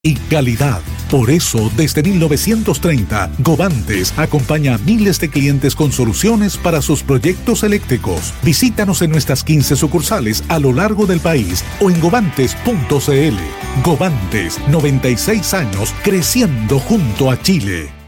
y calidad. Por eso, desde 1930, Govantes acompaña a miles de clientes con soluciones para sus proyectos eléctricos. Visítanos en nuestras 15 sucursales a lo largo del país o en govantes.cl. Govantes, 96 años creciendo junto a Chile.